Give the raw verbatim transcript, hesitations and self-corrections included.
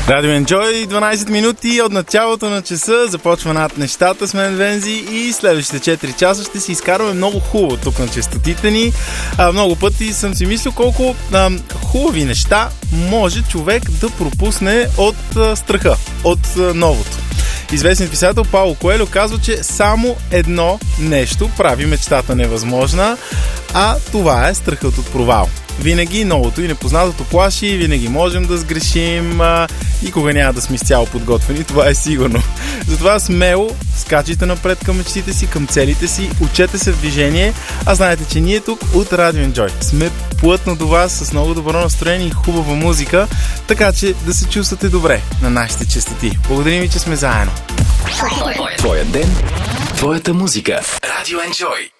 Радио Enjoy, дванайсет минути от началото на часа, започва над нещата с мен Вензи и следващите четири часа ще си изкарваме много хубаво тук на честотите ни. А, много пъти съм си мислил колко а, хубави неща може човек да пропусне от а, страха, от а, новото. Известният писател Пауло Коелho казва, че само едно нещо прави мечтата невъзможна, а това е страхът от провал. Винаги новото и непознатото плаши, винаги можем да сгрешим, а, никога няма да сме изцяло подготвени, това е сигурно. Затова смело скачайте напред към мечтите си, към целите си, учете се в движение, а знаете, че ние тук от Радио Enjoy сме плътно до вас с много добро настроение и хубава музика, така че да се чувствате добре на нашите честоти. Благодарим ви, че сме заедно. Твоя ден, твоята музика. Радио Enjoy.